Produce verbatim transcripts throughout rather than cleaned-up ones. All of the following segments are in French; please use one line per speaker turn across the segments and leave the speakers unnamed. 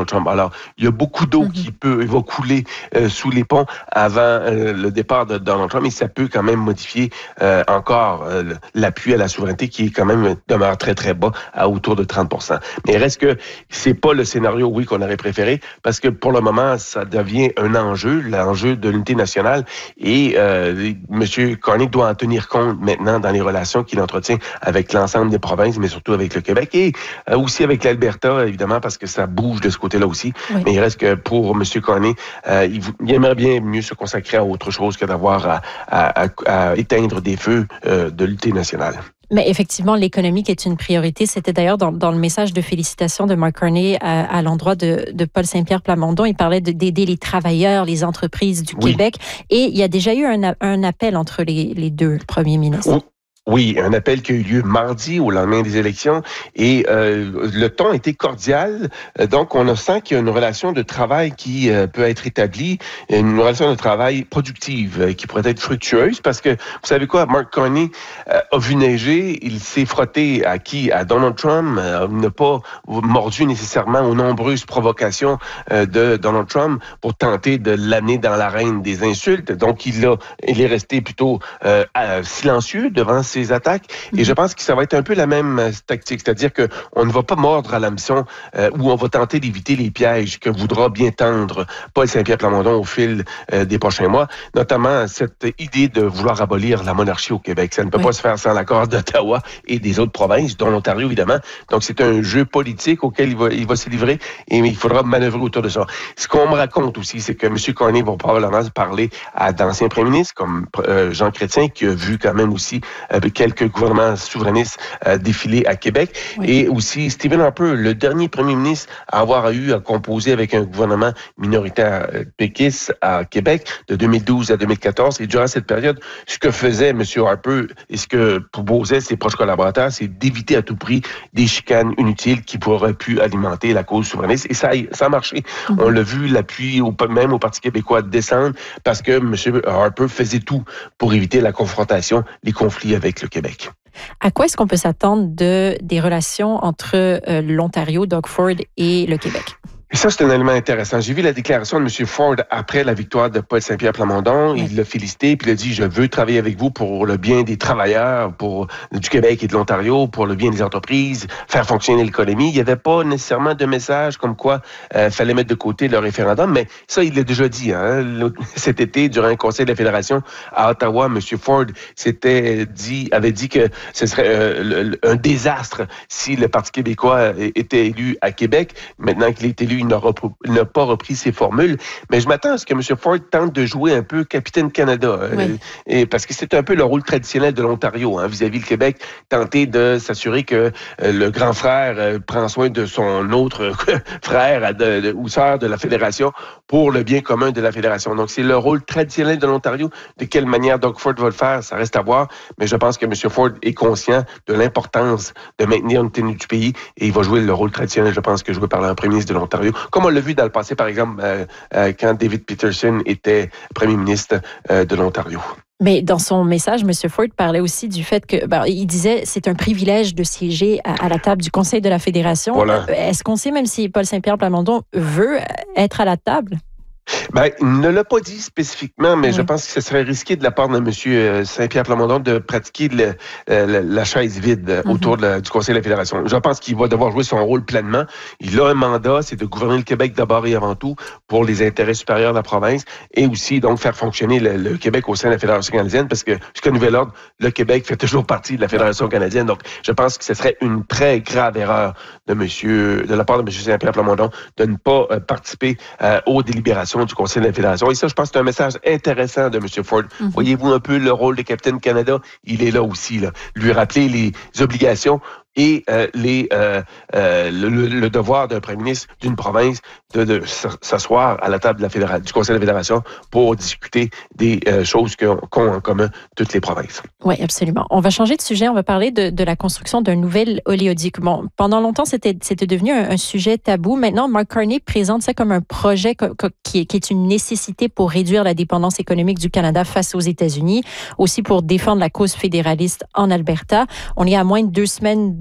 Donald Trump. Alors, il y a beaucoup d'eau mm-hmm. qui peut, va couler euh, sous les ponts avant euh, le départ de Donald Trump, et ça peut quand même modifier euh, encore euh, l'appui à la souveraineté qui est quand même demeure très, très bas, à autour de trente pour cent. Mais il reste que c'est pas le scénario, oui, qu'on aurait préféré, parce que pour le moment, ça devient un enjeu, l'enjeu de l'unité nationale, et euh, M. Carney doit en tenir compte maintenant dans les relations qu'il entretient avec l'ensemble des provinces, mais surtout avec le Québec, et euh, aussi avec l'Alberta, évidemment, parce que ça bouge de ce côté-là aussi. Oui. Mais il reste que pour M. Carney, euh, il, il aimerait bien mieux se consacrer à autre chose que d'avoir à, à, à, à éteindre des feux euh, de l'unité nationale.
Mais effectivement, l'économique est une priorité. C'était d'ailleurs dans, dans le message de félicitations de Mark Carney à, à l'endroit de, de Paul Saint-Pierre Plamondon. Il parlait de, d'aider les travailleurs, les entreprises du oui. Québec. Et il y a déjà eu un, un appel entre les, les deux premiers ministres.
Oui. Oui, un appel qui a eu lieu mardi au lendemain des élections, et euh, le ton était cordial. Donc, on sent qu'il y a une relation de travail qui euh, peut être établie, une relation de travail productive euh, qui pourrait être fructueuse, parce que, vous savez quoi, Mark Carney euh, a vu neiger, il s'est frotté à qui? À Donald Trump, euh, n'a pas mordu nécessairement aux nombreuses provocations euh, de Donald Trump pour tenter de l'amener dans l'arène des insultes. Donc, il, a, il est resté plutôt euh, silencieux devant ses attaques, et je pense que ça va être un peu la même tactique, c'est-à-dire qu'on ne va pas mordre à l'hameçon euh, ou on va tenter d'éviter les pièges que voudra bien tendre Paul Saint-Pierre Plamondon au fil euh, des prochains mois, notamment cette idée de vouloir abolir la monarchie au Québec. Ça ne peut oui. pas se faire sans l'accord d'Ottawa et des autres provinces, dont l'Ontario évidemment. Donc c'est un jeu politique auquel il va, il va se livrer, et il faudra manœuvrer autour de ça. Ce qu'on me raconte aussi, c'est que M. Carney va probablement parler à d'anciens premiers ministres comme euh, Jean Chrétien, qui a vu quand même aussi euh, quelques gouvernements souverainistes euh, défiler à Québec, oui. et aussi Stephen Harper, le dernier premier ministre à avoir eu à composer avec un gouvernement minoritaire euh, péquiste à Québec de deux mille douze à deux mille quatorze. Et durant cette période, ce que faisait M. Harper et ce que proposait ses proches collaborateurs, c'est d'éviter à tout prix des chicanes inutiles qui pourraient pu alimenter la cause souverainiste. Et ça, ça a marché. Mm-hmm. On l'a vu, l'appui au, même au Parti québécois descendre, parce que M. Harper faisait tout pour éviter la confrontation, les conflits avec le Québec.
À quoi est-ce qu'on peut s'attendre de, des relations entre euh, l'Ontario, Doug Ford, et le Québec?
Et ça, c'est un élément intéressant. J'ai vu la déclaration de M. Ford après la victoire de Paul Saint-Pierre Plamondon. Oui. Il l'a félicité, puis il a dit « Je veux travailler avec vous pour le bien des travailleurs, pour du Québec et de l'Ontario, pour le bien des entreprises, faire fonctionner l'économie. » Il n'y avait pas nécessairement de message comme quoi il euh, fallait mettre de côté le référendum, mais ça, il l'a déjà dit. Hein? Cet été, durant un conseil de la Fédération à Ottawa, M. Ford s'était dit, avait dit que ce serait euh, le, un désastre si le Parti québécois était élu à Québec. Maintenant qu'il est élu, il n'a, repris, il n'a pas repris ses formules. Mais je m'attends à ce que M. Ford tente de jouer un peu capitaine Canada. Oui. Euh, et parce que c'est un peu le rôle traditionnel de l'Ontario, hein, vis-à-vis le Québec, tenter de s'assurer que euh, le grand frère euh, prend soin de son autre frère de, de, ou sœur de la Fédération pour le bien commun de la Fédération. Donc, c'est le rôle traditionnel de l'Ontario. De quelle manière Doug Ford va le faire, ça reste à voir. Mais je pense que M. Ford est conscient de l'importance de maintenir une tenue du pays, et il va jouer le rôle traditionnel, je pense, que joué par le premier ministre de l'Ontario. Comme on l'a vu dans le passé, par exemple, euh, euh, quand David Peterson était premier ministre euh, de l'Ontario.
Mais dans son message, M. Ford parlait aussi du fait que, ben, il disait, c'est un privilège de siéger à, à la table du Conseil de la Fédération. Voilà. Est-ce qu'on sait même si Paul Saint-Pierre Plamondon veut être à la table?
Ben, il ne l'a pas dit spécifiquement, mais oui. je pense que ce serait risqué de la part de M. Saint-Pierre Plamondon de pratiquer le, le, la chaise vide mm-hmm. autour de la, du Conseil de la Fédération. Je pense qu'il va devoir jouer son rôle pleinement. Il a un mandat, c'est de gouverner le Québec d'abord et avant tout pour les intérêts supérieurs de la province, et aussi donc faire fonctionner le, le Québec au sein de la Fédération canadienne, parce que jusqu'à nouvel ordre, le Québec fait toujours partie de la Fédération canadienne. Donc, je pense que ce serait une très grave erreur de monsieur, de la part de M. Saint-Pierre Plamondon de ne pas euh, participer euh, aux délibérations du Conseil de la Fédération. Et ça, je pense que c'est un message intéressant de M. Ford. Mm-hmm. Voyez-vous un peu le rôle de capitaine Canada? Il est là aussi, là. Lui rappeler les obligations et euh, les, euh, euh, le, le devoir d'un premier ministre d'une province de, de s'asseoir à la table de la fédération, du Conseil de la Fédération pour discuter des euh, choses qu'ont, qu'ont en commun toutes les provinces.
Oui, absolument. On va changer de sujet. On va parler de, de la construction d'un nouvel oléoduc. Bon, pendant longtemps, c'était, c'était devenu un, un sujet tabou. Maintenant, Mark Carney présente ça comme un projet co- co- qui, est, qui est une nécessité pour réduire la dépendance économique du Canada face aux États-Unis, aussi pour défendre la cause fédéraliste en Alberta. On est à moins de deux semaines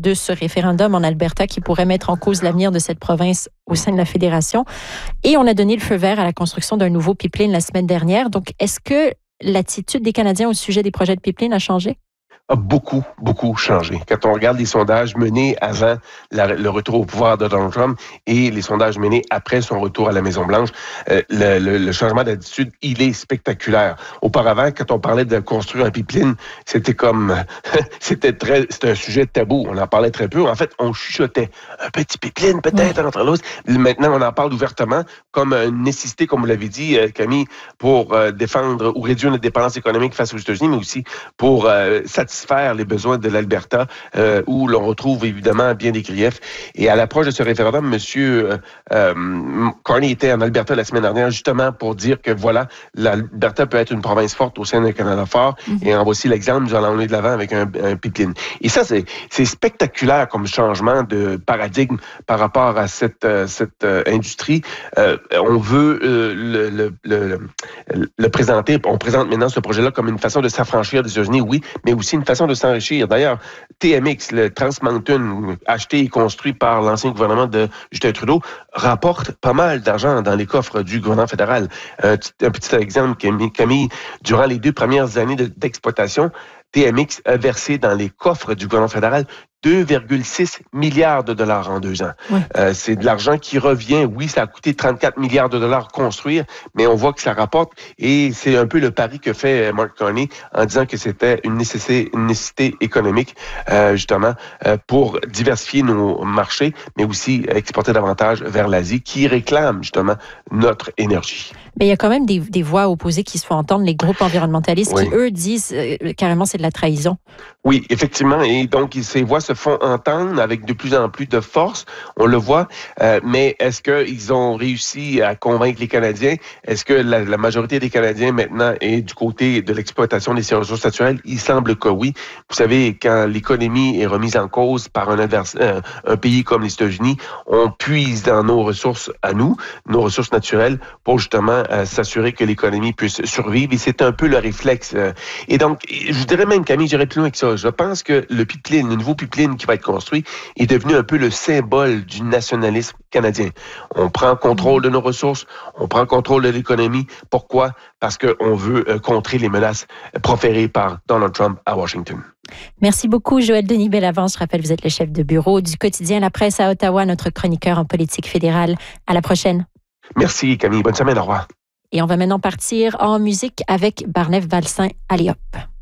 de ce référendum en Alberta qui pourrait mettre en cause l'avenir de cette province au sein de la fédération. Et on a donné le feu vert à la construction d'un nouveau pipeline la semaine dernière. Donc, est-ce que l'attitude des Canadiens au sujet des projets de pipeline a changé?
A beaucoup, beaucoup changé. Quand on regarde les sondages menés avant la, le retour au pouvoir de Donald Trump et les sondages menés après son retour à la Maison-Blanche, euh, le, le, le changement d'attitude, il est spectaculaire. Auparavant, quand on parlait de construire un pipeline, c'était comme, c'était très, c'était un sujet tabou. On en parlait très peu. En fait, on chuchotait. Un petit pipeline, peut-être, oui. entre l'autre. Maintenant, on en parle ouvertement comme une nécessité, comme vous l'avez dit, Camille, pour euh, défendre ou réduire notre dépendance économique face aux États-Unis, mais aussi pour euh, satisfaire faire les besoins de l'Alberta, euh, où l'on retrouve évidemment bien des griefs. Et à l'approche de ce référendum, Monsieur euh, Carney était en Alberta la semaine dernière, justement pour dire que voilà, l'Alberta peut être une province forte au sein d'un Canada fort. Mm-hmm. Et en voici l'exemple, nous allons aller de l'avant avec un, un pipeline. Et ça, c'est, c'est spectaculaire comme changement de paradigme par rapport à cette, euh, cette euh, industrie. Euh, on veut euh, le, le, le, le, le présenter, on présente maintenant ce projet-là comme une façon de s'affranchir des États-Unis, oui, mais aussi une façon de s'enrichir. D'ailleurs, T M X, le Trans Mountain, acheté et construit par l'ancien gouvernement de Justin Trudeau, rapporte pas mal d'argent dans les coffres du gouvernement fédéral. Un, un petit exemple, Camille, durant les deux premières années de, d'exploitation, T M X a versé dans les coffres du gouvernement fédéral deux virgule six milliards de dollars en deux ans. Oui. Euh, c'est de l'argent qui revient. Oui, ça a coûté trente-quatre milliards de dollars construire, mais on voit que ça rapporte et c'est un peu le pari que fait Mark Carney en disant que c'était une nécessité, une nécessité économique, euh, justement, euh, pour diversifier nos marchés, mais aussi exporter davantage vers l'Asie qui réclame, justement, notre énergie.
Mais il y a quand même des, des voix opposées qui se font entendre, les groupes environnementalistes oui. qui, eux, disent euh, carrément c'est de la trahison.
Oui, effectivement. Et donc, ces voix se font entendre avec de plus en plus de force. On le voit. Euh, mais est-ce qu'ils ont réussi à convaincre les Canadiens? Est-ce que la, la majorité des Canadiens, maintenant, est du côté de l'exploitation des ressources naturelles? Il semble que oui. Vous savez, quand l'économie est remise en cause par un, advers- euh, un pays comme les États-Unis, on puise dans nos ressources à nous, nos ressources naturelles, pour justement euh, s'assurer que l'économie puisse survivre. Et c'est un peu le réflexe. Euh. Et donc, je dirais même, Camille, j'irais plus loin que ça. Je pense que le pipeline, le nouveau pipeline qui va être construit, est devenu un peu le symbole du nationalisme canadien. On prend contrôle de nos ressources, on prend contrôle de l'économie. Pourquoi? Parce qu'on veut euh, contrer les menaces proférées par Donald Trump à Washington.
Merci beaucoup, Joël Denis Bellavance. Je rappelle, vous êtes le chef de bureau du quotidien La Presse à Ottawa, notre chroniqueur en politique fédérale. À la prochaine.
Merci, Camille. Bonne semaine. Au revoir.
Et on va maintenant partir en musique avec Barnef Valsin. Allez hop!